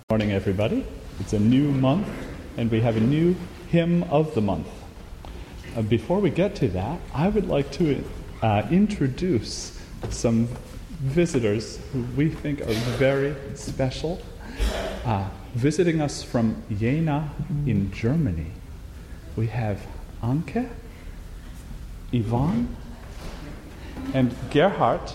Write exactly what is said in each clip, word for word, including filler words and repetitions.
Morning, everybody. It's a new month, and we have a new hymn of the month. Uh, before we get to that, I would like to uh, introduce some visitors who we think are very special, uh, visiting us from Jena in Germany. We have Anke, Yvonne, and Gerhard.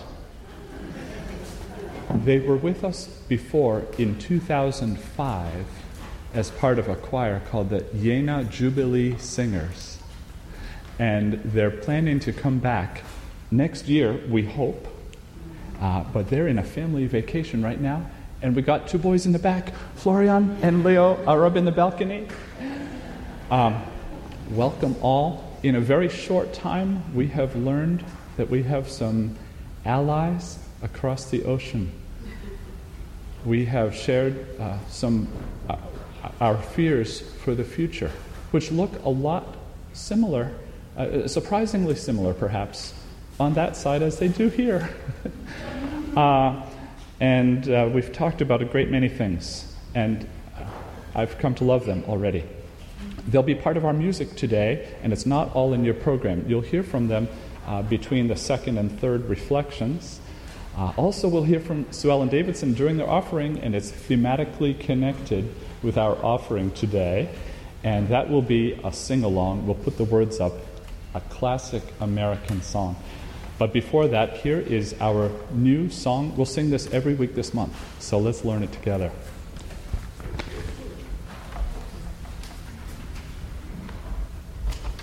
They were with us before in two thousand five as part of a choir called the Jena Jubilee Singers. And they're planning to come back next year, we hope. Uh, but they're in a family vacation right now. And we got two boys in the back. Florian and Leo are up in the balcony. Um, welcome all. In a very short time, we have learned that we have some allies across the ocean. We have shared uh, some uh, our fears for the future, which look a lot similar, uh, surprisingly similar perhaps, on that side as they do here. uh, and uh, we've talked about a great many things, and I've come to love them already. They'll be part of our music today, and it's not all in your program. You'll hear from them uh, between the second and third reflections. Uh, also, we'll hear from Sue Ellen Davidson during their offering, and it's thematically connected with our offering today. And that will be a sing-along. We'll put the words up, a classic American song. But before that, here is our new song. We'll sing this every week this month, so let's learn it together.